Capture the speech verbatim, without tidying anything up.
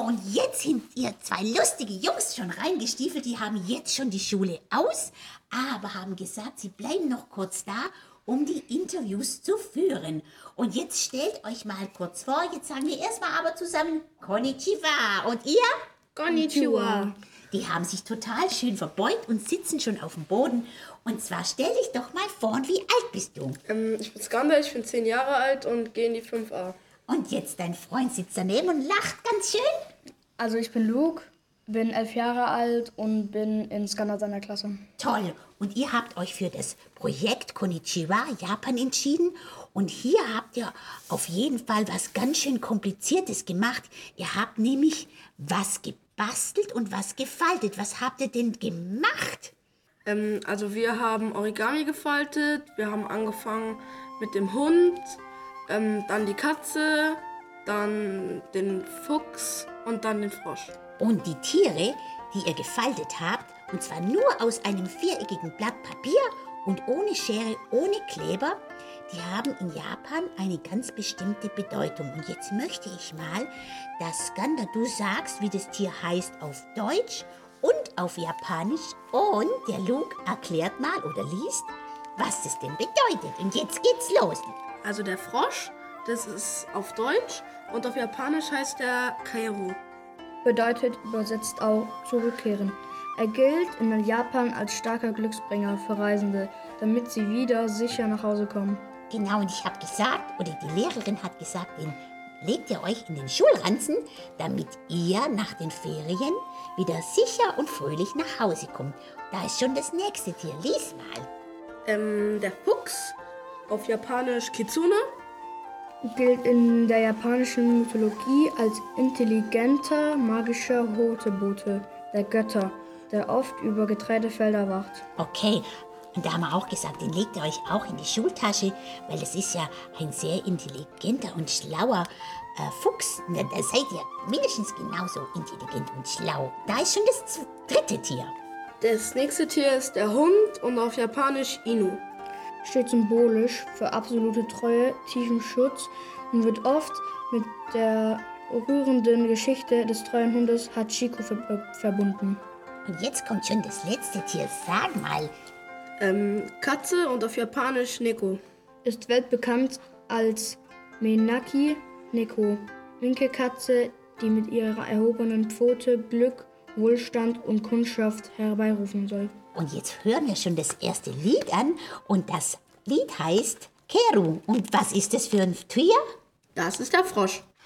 und jetzt sind ihr zwei lustige Jungs schon reingestiefelt. Die haben jetzt schon die Schule aus, aber haben gesagt, sie bleiben noch kurz da, um die Interviews zu führen. Und jetzt stellt euch mal kurz vor, jetzt sagen wir erstmal aber zusammen Konnichiwa. Und ihr? Konnichiwa. Die haben sich total schön verbeugt und sitzen schon auf dem Boden. Und zwar stell dich doch mal vor, und wie alt bist du? Ähm, ich bin Skander, ich bin zehn Jahre alt und gehe in die fünf a. Und jetzt dein Freund sitzt daneben und lacht ganz schön. Also ich bin Luke, bin elf Jahre alt und bin in Skander seiner Klasse. Toll. Und ihr habt euch für das Projekt Konnichiwa Japan entschieden. Und hier habt ihr auf jeden Fall was ganz schön Kompliziertes gemacht. Ihr habt nämlich was gebastelt und was gefaltet. Was habt ihr denn gemacht? Ähm, also wir haben Origami gefaltet, wir haben angefangen mit dem Hund, ähm, dann die Katze, dann den Fuchs und dann den Frosch. Und die Tiere, die ihr gefaltet habt, und zwar nur aus einem viereckigen Blatt Papier und ohne Schere, ohne Kleber, die haben in Japan eine ganz bestimmte Bedeutung. Und jetzt möchte ich mal, dass Skander, du sagst, wie das Tier heißt auf Deutsch und auf Japanisch. Und der Luke erklärt mal oder liest, was das denn bedeutet. Und jetzt geht's los. Also der Frosch, das ist auf Deutsch und auf Japanisch heißt der Kaeru. Bedeutet übersetzt auch zurückkehren. Er gilt in Japan als starker Glücksbringer für Reisende, damit sie wieder sicher nach Hause kommen. Genau, und ich habe gesagt, oder die Lehrerin hat gesagt, den legt ihr euch in den Schulranzen, damit ihr nach den Ferien wieder sicher und fröhlich nach Hause kommt. Da ist schon das nächste Tier. Lies mal. Ähm, der Fuchs, auf Japanisch Kitsune. Gilt in der japanischen Mythologie als intelligenter, magischer Hotebote der Götter, der oft über Getreidefelder wacht. Okay, und da haben wir auch gesagt, den legt ihr euch auch in die Schultasche, weil das ist ja ein sehr intelligenter und schlauer äh, Fuchs. Da, da seid ihr mindestens genauso intelligent und schlau. Da ist schon das dritte Tier. Das nächste Tier ist der Hund und auf Japanisch Inu. Steht symbolisch für absolute Treue, tiefen Schutz und wird oft mit der rührenden Geschichte des treuen Hundes Hachiko ver- verbunden. Und jetzt kommt schon das letzte Tier. Sag mal. Ähm, Katze und auf Japanisch Neko. Ist weltbekannt als Menaki Neko, linke Katze, die mit ihrer erhobenen Pfote Glück, Wohlstand und Kundschaft herbeirufen soll. Und jetzt hören wir schon das erste Lied an. Und das Lied heißt Keru. Und was ist das für ein Tier? Das ist der Frosch.